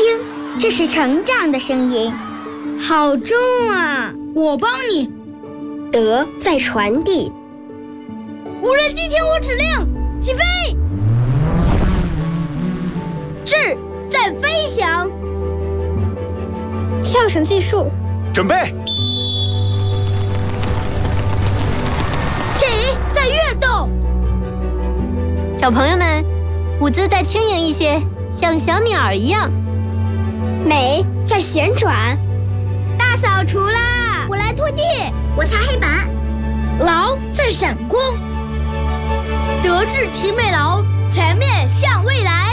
听，这是成长的声音，好重啊！ 我帮你。 德在传递。 无人机听我指令，起飞！智在飞翔。 跳绳计数， 准备。 体在跃动。 小朋友们，舞姿再轻盈一些，像小鸟一样。 美在旋转。 大扫除啦！ 我来拖地， 我擦黑板。 劳在闪光。德智体美劳，全面向未来。